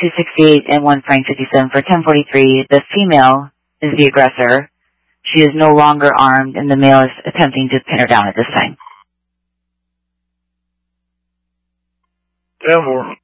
268 and 1 Frank 57 for 1043. The female is the aggressor. She is no longer armed, and the male is attempting to pin her down at this time. 10-4.